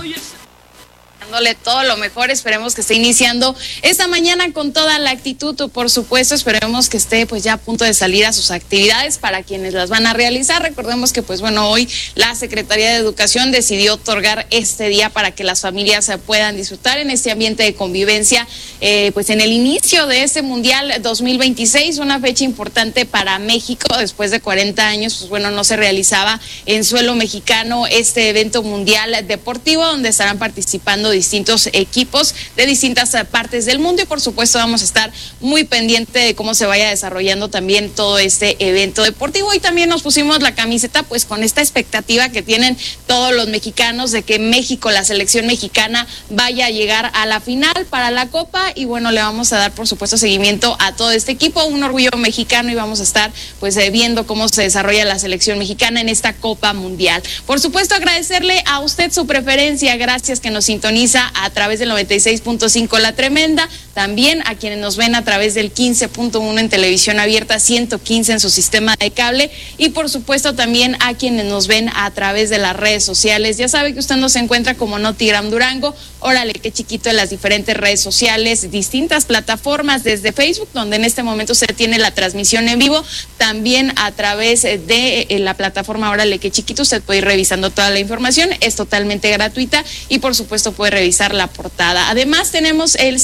Dándole todo lo mejor, esperemos que esté iniciando esta mañana con toda la actitud, por supuesto, esperemos que esté pues ya a punto de salir a sus actividades para quienes las van a realizar. Recordemos que pues bueno, hoy la Secretaría de Educación decidió otorgar este día para que las familias puedan disfrutar en este ambiente de convivencia, pues en el inicio de este Mundial 2026, una fecha importante para México. Después de 40 años, pues bueno, no se realizaba en suelo mexicano este evento mundial deportivo donde estarán participando distintos equipos de distintas partes del mundo y por supuesto vamos a estar muy pendiente de cómo se vaya desarrollando también todo este evento deportivo. Y también nos pusimos la camiseta pues con esta expectativa que tienen todos los mexicanos de que México, la selección mexicana, vaya a llegar a la final para la Copa y bueno, le vamos a dar por supuesto seguimiento a todo este equipo, un orgullo mexicano, y vamos a estar pues viendo cómo se desarrolla la selección mexicana en esta Copa Mundial. Por supuesto, agradecerle a usted su preferencia, gracias que nos sintoniza a través del 96.5 La Tremenda, también a quienes nos ven a través del 15.1 en televisión abierta, 115 en su sistema de cable y por supuesto también a quienes nos ven a través de las redes sociales. Ya sabe que usted nos encuentra como Notigram Durango, órale qué chiquito, en las diferentes redes sociales, distintas plataformas, desde Facebook, donde en este momento se tiene la transmisión en vivo, también a través de la plataforma órale qué chiquito, usted puede ir revisando toda la información, es totalmente gratuita y por supuesto puede revisar la portada. Además tenemos el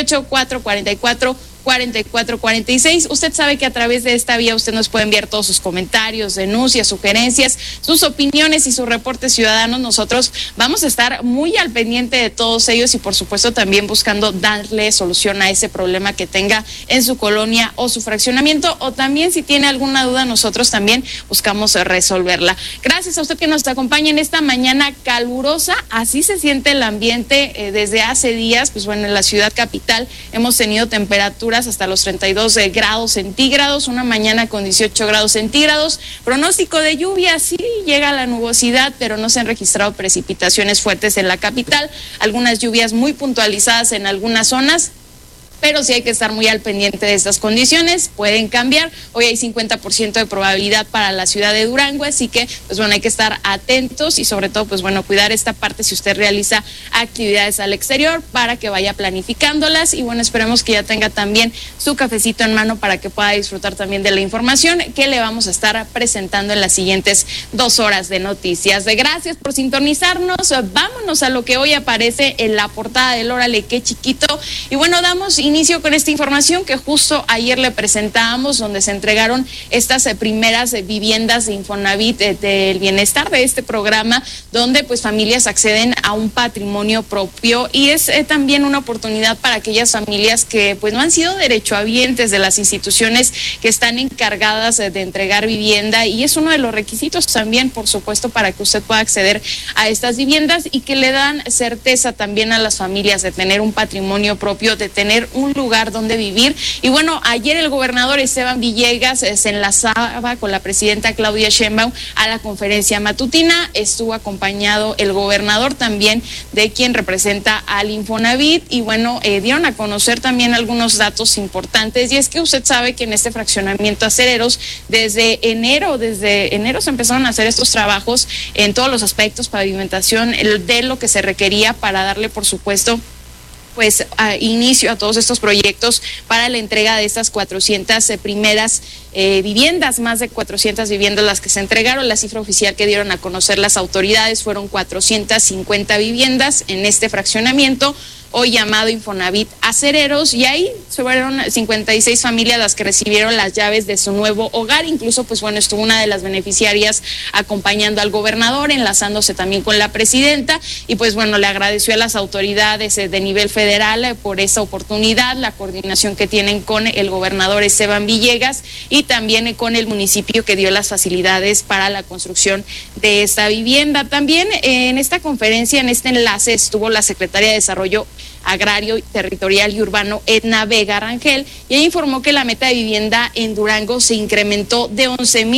618-444-4446. Usted sabe que a través de esta vía usted nos puede enviar todos sus comentarios, denuncias, sugerencias, sus opiniones y sus reportes ciudadanos. Nosotros vamos a estar muy al pendiente de todos ellos y por supuesto también buscando darle solución a ese problema que tenga en su colonia o su fraccionamiento, o también si tiene alguna duda nosotros también buscamos resolverla. Gracias a usted que nos acompaña en esta mañana calurosa, así se siente el ambiente desde hace días. Pues bueno, en la ciudad capital hemos tenido temperaturas hasta los 32 grados centígrados, una mañana con 18 grados centígrados, pronóstico de lluvia, sí llega la nubosidad, pero no se han registrado precipitaciones fuertes en la capital, algunas lluvias muy puntualizadas en algunas zonas, pero sí hay que estar muy al pendiente de estas condiciones, pueden cambiar. Hoy hay 50% de probabilidad para la ciudad de Durango, así que pues bueno, hay que estar atentos y sobre todo pues bueno, cuidar esta parte si usted realiza actividades al exterior para que vaya planificándolas y bueno, esperemos que ya tenga también su cafecito en mano para que pueda disfrutar también de la información que le vamos a estar presentando en las siguientes 2 horas de noticias. Gracias por sintonizarnos, vámonos a lo que hoy aparece en la portada del Órale qué chiquito y bueno, damos inicio con esta información que justo ayer le presentábamos, donde se entregaron estas primeras viviendas de Infonavit del bienestar de este programa, donde pues familias acceden a un patrimonio propio y es también una oportunidad para aquellas familias que pues no han sido derechohabientes de las instituciones que están encargadas de entregar vivienda y es uno de los requisitos también, por supuesto, para que usted pueda acceder a estas viviendas y que le dan certeza también a las familias de tener un patrimonio propio, de tener un lugar donde vivir. Y bueno, ayer el gobernador Esteban Villegas se enlazaba con la presidenta Claudia Sheinbaum a la conferencia matutina, estuvo acompañado el gobernador también de quien representa al Infonavit y bueno, dieron a conocer también algunos datos importantes y es que usted sabe que en este fraccionamiento Acereros desde enero se empezaron a hacer estos trabajos en todos los aspectos, pavimentación, de lo que se requería para darle por supuesto pues inicio a todos estos proyectos para la entrega de estas 400 primeras viviendas, más de 400 viviendas las que se entregaron. La cifra oficial que dieron a conocer las autoridades fueron 450 viviendas en este fraccionamiento, hoy llamado Infonavit Acereros, y ahí fueron 56 familias las que recibieron las llaves de su nuevo hogar. Incluso pues bueno, estuvo una de las beneficiarias acompañando al gobernador, enlazándose también con la presidenta y pues bueno, le agradeció a las autoridades de nivel federal por esa oportunidad, la coordinación que tienen con el gobernador Esteban Villegas y también con el municipio que dio las facilidades para la construcción de esta vivienda. También en esta conferencia, en este enlace, estuvo la secretaria de Desarrollo Agrario, Territorial y Urbano, Edna Vega Rangel, y ella informó que la meta de vivienda en Durango se incrementó de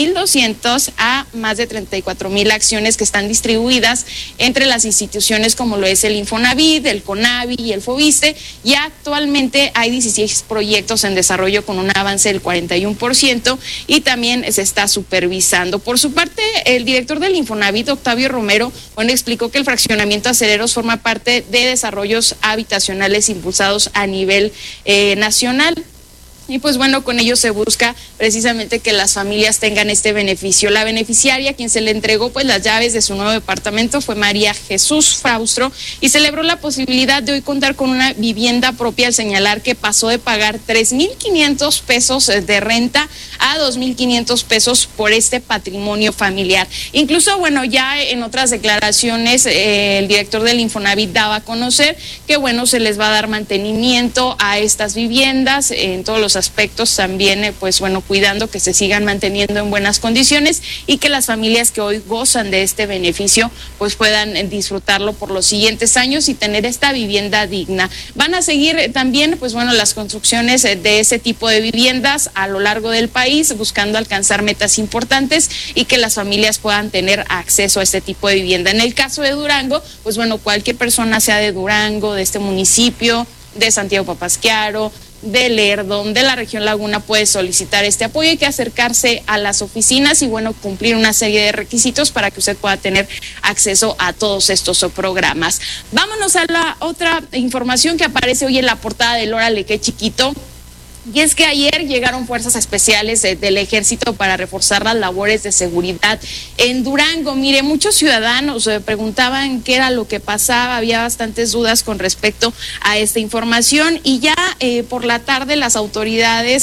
11,200 a más de 34,000 acciones que están distribuidas entre las instituciones como lo es el Infonavit, el CONAVI y el FOVISSSTE. Foviste, y actualmente hay 16 proyectos en desarrollo con un avance del 41% y también se está supervisando. Por su parte, el director del Infonavit, Octavio Romero, explicó que el fraccionamiento Acereros forma parte de desarrollos habitacionales impulsados a nivel nacional. Y pues bueno, con ello se busca precisamente que las familias tengan este beneficio. La beneficiaria, quien se le entregó pues las llaves de su nuevo departamento, fue María Jesús Fraustro, y celebró la posibilidad de hoy contar con una vivienda propia, al señalar que pasó de pagar 3,500 pesos de renta a 2,500 pesos por este patrimonio familiar. Incluso, bueno, ya en otras declaraciones, el director del Infonavit daba a conocer que, bueno, se les va a dar mantenimiento a estas viviendas en todos los aspectos, también pues bueno, cuidando que se sigan manteniendo en buenas condiciones y que las familias que hoy gozan de este beneficio pues puedan disfrutarlo por los siguientes años y tener esta vivienda digna. Van a seguir también pues bueno, las construcciones de ese tipo de viviendas a lo largo del país, buscando alcanzar metas importantes y que las familias puedan tener acceso a este tipo de vivienda. En el caso de Durango, pues bueno, cualquier persona, sea de Durango, de este municipio, de Santiago Papasquiaro, de Lerdo, de la región Laguna, puede solicitar este apoyo. Hay que acercarse a las oficinas y bueno, cumplir una serie de requisitos para que usted pueda tener acceso a todos estos programas. Vámonos a la otra información que aparece hoy en la portada del Órale Qué Chiquito. Y es que ayer llegaron fuerzas especiales del Ejército para reforzar las labores de seguridad en Durango. Mire, muchos ciudadanos preguntaban qué era lo que pasaba, había bastantes dudas con respecto a esta información, y ya por la tarde las autoridades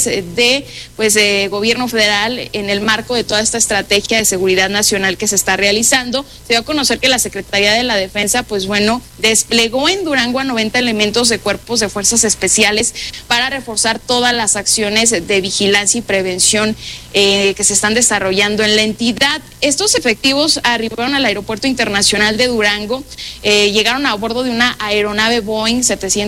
de gobierno federal, en el marco de toda esta estrategia de seguridad nacional que se está realizando, se dio a conocer que la Secretaría de la Defensa pues bueno, desplegó en Durango a 90 elementos de cuerpos de fuerzas especiales para reforzar todas las acciones de vigilancia y prevención que se están desarrollando en la entidad. Estos efectivos arribaron al Aeropuerto Internacional de Durango, llegaron a bordo de una aeronave Boeing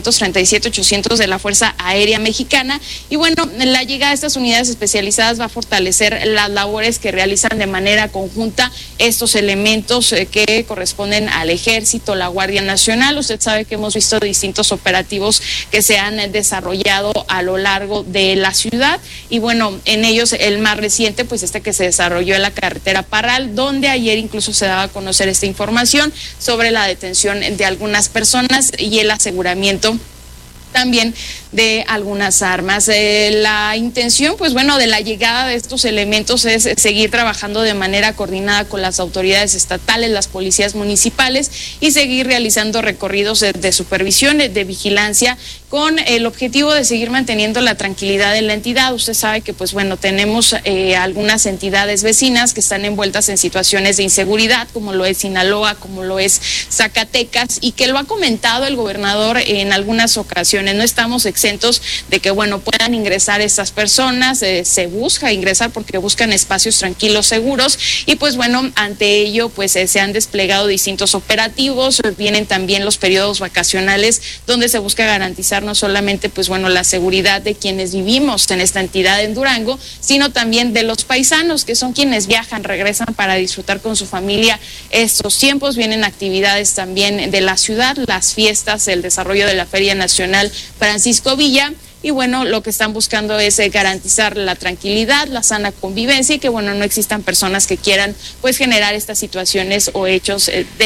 737-800 de la Fuerza Aérea Mexicana, y bueno, la llegada de estas unidades especializadas va a fortalecer las labores que realizan de manera conjunta estos elementos que corresponden al Ejército, la Guardia Nacional. Usted sabe que hemos visto distintos operativos que se han desarrollado a lo largo de la ciudad, y bueno, en ellos el más reciente pues que se desarrolló en la carretera Parral, donde ayer incluso se daba a conocer esta información sobre la detención de algunas personas y el aseguramiento también de algunas armas. La intención, pues bueno, de la llegada de estos elementos es seguir trabajando de manera coordinada con las autoridades estatales, las policías municipales, y seguir realizando recorridos de supervisión, de vigilancia, con el objetivo de seguir manteniendo la tranquilidad en la entidad. Usted sabe que pues bueno, tenemos algunas entidades vecinas que están envueltas en situaciones de inseguridad, como lo es Sinaloa, como lo es Zacatecas, y que lo ha comentado el gobernador en algunas ocasiones. No estamos exentos de que bueno, puedan ingresar estas personas, se busca ingresar porque buscan espacios tranquilos, seguros, y pues bueno, ante ello pues se han desplegado distintos operativos. Vienen también los periodos vacacionales, donde se busca garantizar no solamente pues bueno, la seguridad de quienes vivimos en esta entidad en Durango, sino también de los paisanos, que son quienes viajan, regresan para disfrutar con su familia estos tiempos. Vienen actividades también de la ciudad, las fiestas, el desarrollo de la Feria Nacional Francisco Villa, y bueno, lo que están buscando es garantizar la tranquilidad, la sana convivencia, y que bueno, no existan personas que quieran pues generar estas situaciones o hechos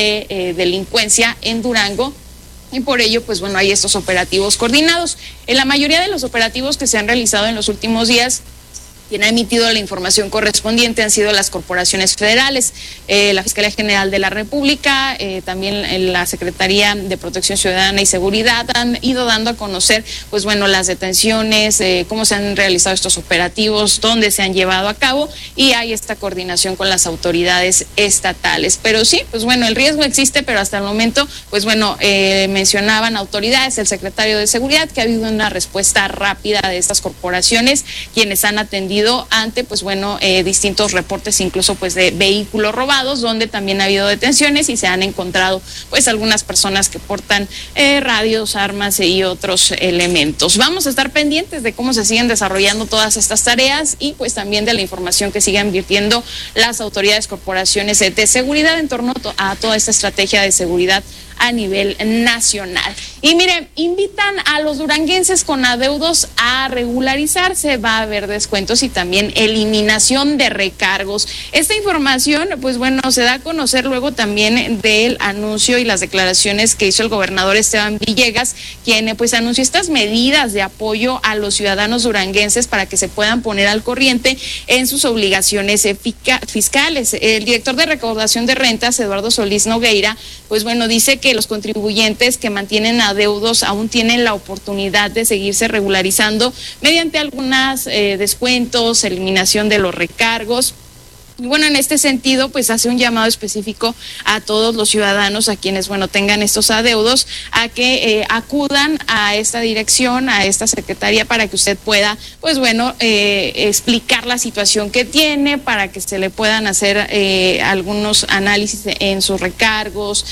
de delincuencia en Durango. Y por ello, pues bueno, hay estos operativos coordinados. En la mayoría de los operativos que se han realizado en los últimos días, quien ha emitido la información correspondiente han sido las corporaciones federales, la Fiscalía General de la República, también la Secretaría de Protección Ciudadana y Seguridad han ido dando a conocer, pues bueno, las detenciones, cómo se han realizado estos operativos, dónde se han llevado a cabo, y hay esta coordinación con las autoridades estatales. Pero sí, pues bueno, el riesgo existe, pero hasta el momento, pues bueno, mencionaban autoridades, el secretario de Seguridad, que ha habido una respuesta rápida de estas corporaciones, quienes han atendido ante pues bueno, distintos reportes, incluso pues de vehículos robados, donde también ha habido detenciones y se han encontrado pues algunas personas que portan radios, armas y otros elementos. Vamos a estar pendientes de cómo se siguen desarrollando todas estas tareas, y pues también de la información que sigan virtiendo las autoridades, corporaciones de seguridad en torno a toda esta estrategia de seguridad a nivel nacional. Y mire, invitan a los duranguenses con adeudos a regularizarse, va a haber descuentos y también eliminación de recargos. Esta información, pues bueno, se da a conocer luego también del anuncio y las declaraciones que hizo el gobernador Esteban Villegas, quien pues anunció estas medidas de apoyo a los ciudadanos duranguenses para que se puedan poner al corriente en sus obligaciones fiscales. El director de recaudación de rentas, Eduardo Solís Nogueira, pues bueno, dice que los contribuyentes que mantienen adeudos aún tienen la oportunidad de seguirse regularizando mediante algunos descuentos, eliminación de los recargos. Y bueno, en este sentido, pues hace un llamado específico a todos los ciudadanos, a quienes, bueno, tengan estos adeudos, a que acudan a esta dirección, a esta secretaría, para que usted pueda, pues bueno, explicar la situación que tiene, para que se le puedan hacer algunos análisis en sus recargos,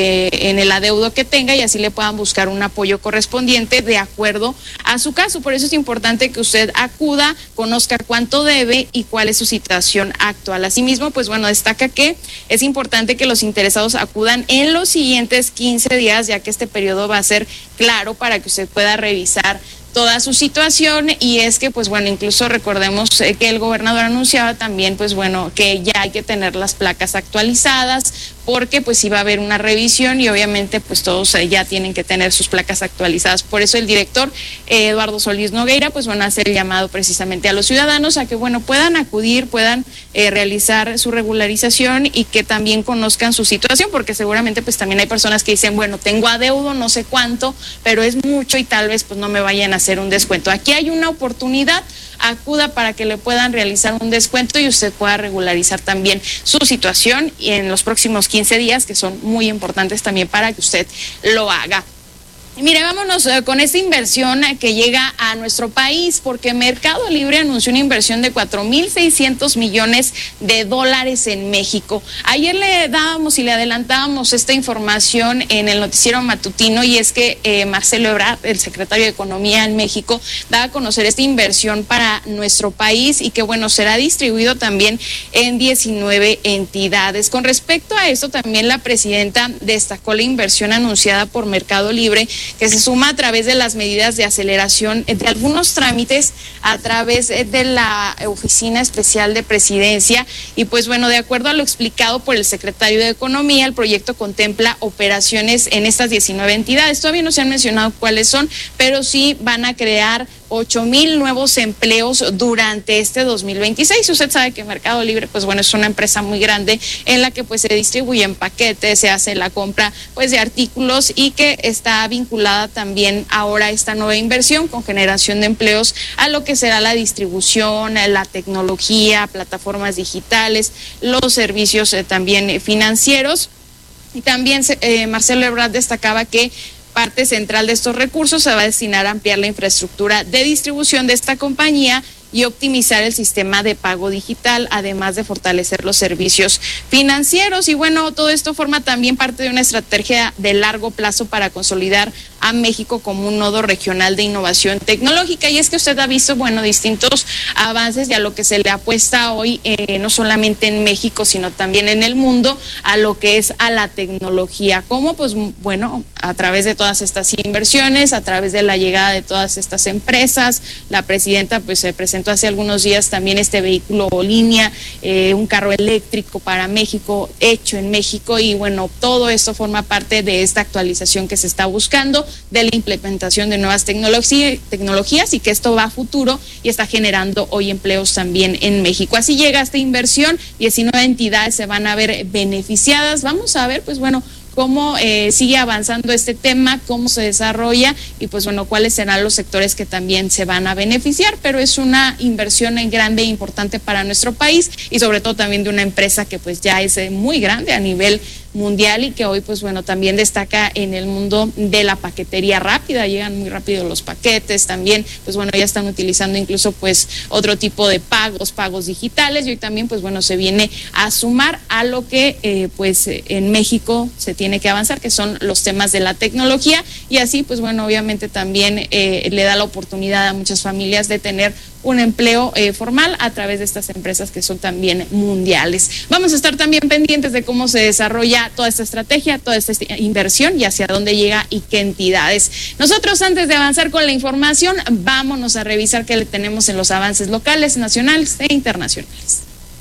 en el adeudo que tenga, y así le puedan buscar un apoyo correspondiente de acuerdo a su caso. Por eso es importante que usted acuda, conozca cuánto debe y cuál es su situación actual. Asimismo, pues bueno, destaca que es importante que los interesados acudan en los siguientes 15 días, ya que este periodo va a ser claro para que usted pueda revisar toda su situación. Y es que, pues bueno, incluso recordemos que el gobernador anunciaba también, pues bueno, que ya hay que tener las placas actualizadas, porque pues sí va a haber una revisión y obviamente pues todos ya tienen que tener sus placas actualizadas. Por eso el director Eduardo Solís Nogueira, pues bueno, hace el llamado precisamente a los ciudadanos a que, bueno, puedan acudir, puedan realizar su regularización y que también conozcan su situación, porque seguramente pues también hay personas que dicen, bueno, tengo adeudo, no sé cuánto, pero es mucho y tal vez pues no me vayan a hacer un descuento. Aquí hay una oportunidad, acuda para que le puedan realizar un descuento y usted pueda regularizar también su situación y en los próximos 15 días, que son muy importantes también para que usted lo haga. Y mire, vámonos con esta inversión que llega a nuestro país, porque Mercado Libre anunció una inversión de 4.600 millones de dólares en México. Ayer le dábamos y le adelantábamos esta información en el noticiero matutino, y es que Marcelo Ebrard, el secretario de Economía en México, da a conocer esta inversión para nuestro país y que, bueno, será distribuido también en 19 entidades. Con respecto a esto, también la presidenta destacó la inversión anunciada por Mercado Libre, que se suma a través de las medidas de aceleración de algunos trámites a través de la Oficina Especial de Presidencia. Y pues bueno, de acuerdo a lo explicado por el secretario de Economía, el proyecto contempla operaciones en estas 19 entidades. Todavía no se han mencionado cuáles son, pero sí van a crear 8,000 nuevos empleos durante este 2026. Usted sabe que Mercado Libre, pues bueno, es una empresa muy grande en la que pues se distribuyen paquetes, se hace la compra pues de artículos, y que está vinculada también ahora esta nueva inversión con generación de empleos a lo que será la distribución, la tecnología, plataformas digitales, los servicios también financieros. Y también Marcelo Ebrard destacaba que parte central de estos recursos se va a destinar a ampliar la infraestructura de distribución de esta compañía y optimizar el sistema de pago digital, además de fortalecer los servicios financieros. Y bueno, todo esto forma también parte de una estrategia de largo plazo para consolidar a México como un nodo regional de innovación tecnológica. Y es que usted ha visto, bueno, distintos avances y a lo que se le apuesta hoy, no solamente en México, sino también en el mundo, a lo que es a la tecnología. ¿Cómo? Pues bueno, a través de todas estas inversiones, a través de la llegada de todas estas empresas. La presidenta pues se presentó hace algunos días también este vehículo línea, un carro eléctrico para México, hecho en México. Y bueno, todo esto forma parte de esta actualización que se está buscando, de la implementación de nuevas tecnologías, y que esto va a futuro y está generando hoy empleos también en México. Así llega esta inversión, 19 entidades se van a ver beneficiadas. Vamos a ver, pues bueno, cómo sigue avanzando este tema, cómo se desarrolla y pues bueno, cuáles serán los sectores que también se van a beneficiar, pero es una inversión grande e importante para nuestro país, y sobre todo también de una empresa que pues ya es muy grande a nivel mundial y que hoy pues bueno también destaca en el mundo de la paquetería rápida. Llegan muy rápido los paquetes, también pues bueno ya están utilizando incluso pues otro tipo de pagos digitales, y hoy también pues bueno se viene a sumar a lo que pues en México se tiene que avanzar, que son los temas de la tecnología. Y así pues bueno obviamente también le da la oportunidad a muchas familias de tener un empleo formal a través de estas empresas que son también mundiales. Vamos a estar también pendientes de cómo se desarrolla toda esta estrategia, toda esta inversión y hacia dónde llega y qué entidades. Nosotros, antes de avanzar con la información, vámonos a revisar qué le tenemos en los avances locales, nacionales e internacionales.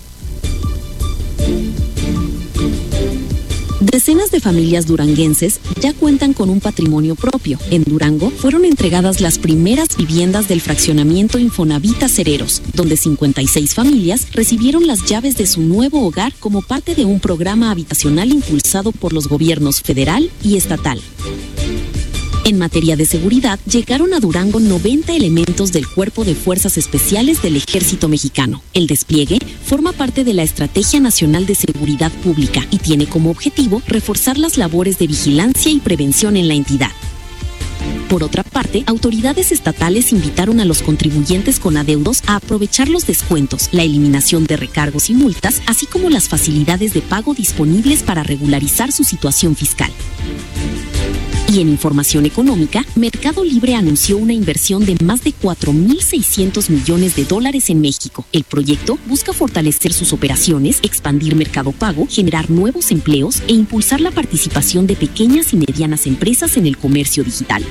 Decenas de familias duranguenses ya cuentan con un patrimonio propio. En Durango fueron entregadas las primeras viviendas del fraccionamiento Infonavit Acereros, donde 56 familias recibieron las llaves de su nuevo hogar como parte de un programa habitacional impulsado por los gobiernos federal y estatal. En materia de seguridad, llegaron a Durango 90 elementos del Cuerpo de Fuerzas Especiales del Ejército Mexicano. El despliegue forma parte de la Estrategia Nacional de Seguridad Pública y tiene como objetivo reforzar las labores de vigilancia y prevención en la entidad. Por otra parte, autoridades estatales invitaron a los contribuyentes con adeudos a aprovechar los descuentos, la eliminación de recargos y multas, así como las facilidades de pago disponibles para regularizar su situación fiscal. Y en información económica, Mercado Libre anunció una inversión de más de $4.600 millones en México. El proyecto busca fortalecer sus operaciones, expandir Mercado Pago, generar nuevos empleos e impulsar la participación de pequeñas y medianas empresas en el comercio digital.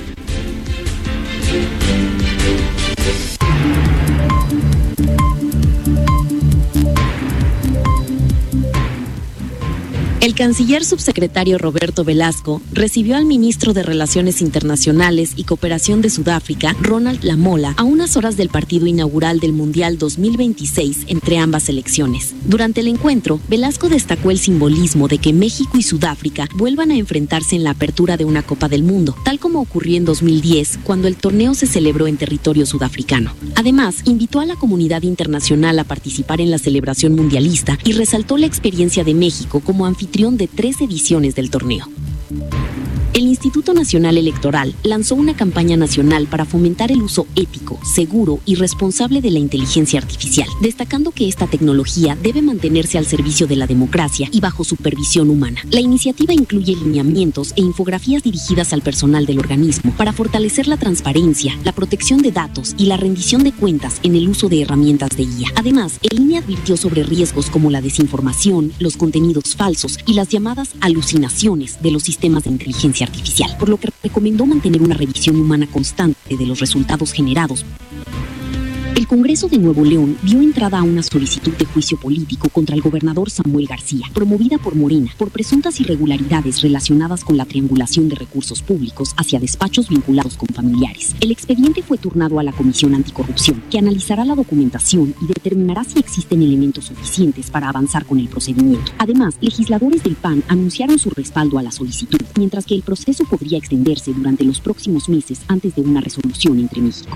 El canciller subsecretario Roberto Velasco recibió al ministro de Relaciones Internacionales y Cooperación de Sudáfrica, Ronald Lamola, a unas horas del partido inaugural del Mundial 2026 entre ambas selecciones. Durante el encuentro, Velasco destacó el simbolismo de que México y Sudáfrica vuelvan a enfrentarse en la apertura de una Copa del Mundo, tal como ocurrió en 2010, cuando el torneo se celebró en territorio sudafricano. Además, invitó a la comunidad internacional a participar en la celebración mundialista y resaltó la experiencia de México como anfitrión de 3 ediciones del torneo. El Instituto Nacional Electoral lanzó una campaña nacional para fomentar el uso ético, seguro y responsable de la inteligencia artificial, destacando que esta tecnología debe mantenerse al servicio de la democracia y bajo supervisión humana. La iniciativa incluye lineamientos e infografías dirigidas al personal del organismo para fortalecer la transparencia, la protección de datos y la rendición de cuentas en el uso de herramientas de IA. Además, el INE advirtió sobre riesgos como la desinformación, los contenidos falsos y las llamadas alucinaciones de los sistemas de inteligencia artificial, por lo que recomendó mantener una revisión humana constante de los resultados generados. El Congreso de Nuevo León dio entrada a una solicitud de juicio político contra el gobernador Samuel García, promovida por Morena, por presuntas irregularidades relacionadas con la triangulación de recursos públicos hacia despachos vinculados con familiares. El expediente fue turnado a la Comisión Anticorrupción, que analizará la documentación y determinará si existen elementos suficientes para avanzar con el procedimiento. Además, legisladores del PAN anunciaron su respaldo a la solicitud, mientras que el proceso podría extenderse durante los próximos meses antes de una resolución entre México.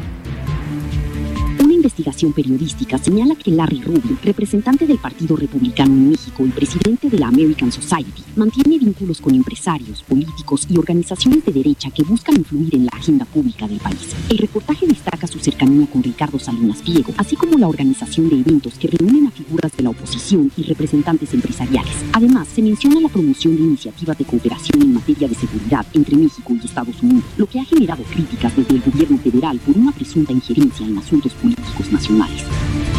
Una investigación periodística señala que Larry Rubio, representante del Partido Republicano en México y presidente de la American Society, mantiene vínculos con empresarios, políticos y organizaciones de derecha que buscan influir en la agenda pública del país. El reportaje destaca su cercanía con Ricardo Salinas Pliego, así como la organización de eventos que reúnen a figuras de la oposición y representantes empresariales. Además, se menciona la promoción de iniciativas de cooperación en materia de seguridad entre México y Estados Unidos, lo que ha generado críticas desde el gobierno federal por una presunta injerencia en asuntos políticos nacionales.